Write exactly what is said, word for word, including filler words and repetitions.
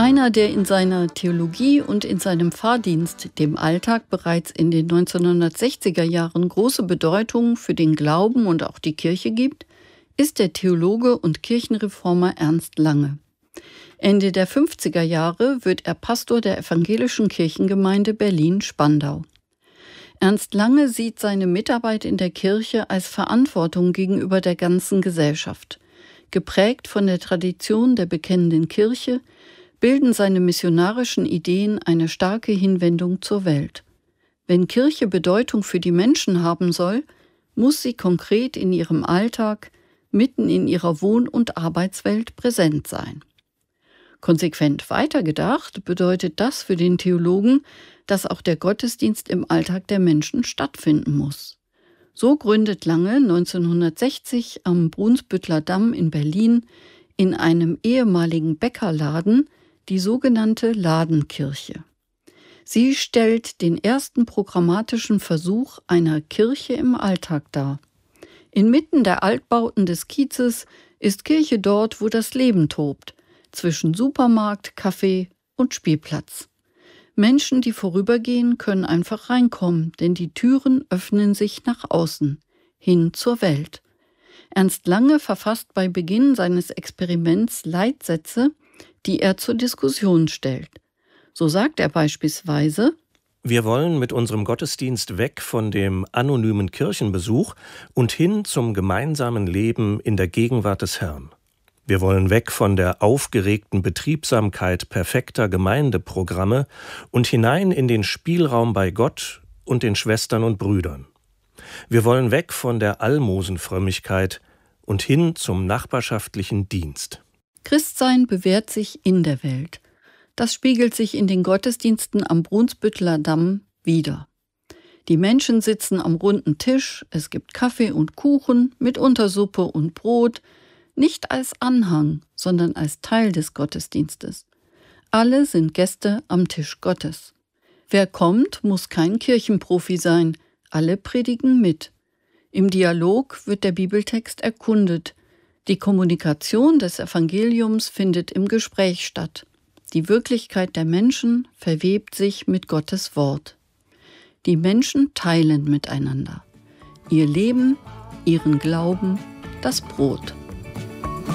Einer, der in seiner Theologie und in seinem Pfarrdienst dem Alltag bereits in den neunzehnhundertsechziger Jahren große Bedeutung für den Glauben und auch die Kirche gibt, ist der Theologe und Kirchenreformer Ernst Lange. Ende der fünfziger Jahre wird er Pastor der Evangelischen Kirchengemeinde Berlin-Spandau. Ernst Lange sieht seine Mitarbeit in der Kirche als Verantwortung gegenüber der ganzen Gesellschaft. Geprägt von der Tradition der bekennenden Kirche bilden seine missionarischen Ideen eine starke Hinwendung zur Welt. Wenn Kirche Bedeutung für die Menschen haben soll, muss sie konkret in ihrem Alltag, mitten in ihrer Wohn- und Arbeitswelt präsent sein. Konsequent weitergedacht bedeutet das für den Theologen, dass auch der Gottesdienst im Alltag der Menschen stattfinden muss. So gründet Lange neunzehnhundertsechzig am Brunsbüttler Damm in Berlin in einem ehemaligen Bäckerladen die sogenannte Ladenkirche. Sie stellt den ersten programmatischen Versuch einer Kirche im Alltag dar. Inmitten der Altbauten des Kiezes ist Kirche dort, wo das Leben tobt, zwischen Supermarkt, Café und Spielplatz. Menschen, die vorübergehen, können einfach reinkommen, denn die Türen öffnen sich nach außen, hin zur Welt. Ernst Lange verfasst bei Beginn seines Experiments Leitsätze, die er zur Diskussion stellt. So sagt er beispielsweise: Wir wollen mit unserem Gottesdienst weg von dem anonymen Kirchenbesuch und hin zum gemeinsamen Leben in der Gegenwart des Herrn. Wir wollen weg von der aufgeregten Betriebsamkeit perfekter Gemeindeprogramme und hinein in den Spielraum bei Gott und den Schwestern und Brüdern. Wir wollen weg von der Almosenfrömmigkeit und hin zum nachbarschaftlichen Dienst. Christsein bewährt sich in der Welt. Das spiegelt sich in den Gottesdiensten am Brunsbüttler Damm wider. Die Menschen sitzen am runden Tisch, es gibt Kaffee und Kuchen, mitunter Suppe und Brot, nicht als Anhang, sondern als Teil des Gottesdienstes. Alle sind Gäste am Tisch Gottes. Wer kommt, muss kein Kirchenprofi sein, alle predigen mit. Im Dialog wird der Bibeltext erkundet. Die Kommunikation des Evangeliums findet im Gespräch statt. Die Wirklichkeit der Menschen verwebt sich mit Gottes Wort. Die Menschen teilen miteinander. Ihr Leben, ihren Glauben, das Brot.